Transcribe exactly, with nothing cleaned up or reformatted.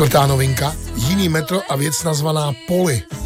Čtvrtá novinka, jiný metro a věc nazvaná Poli.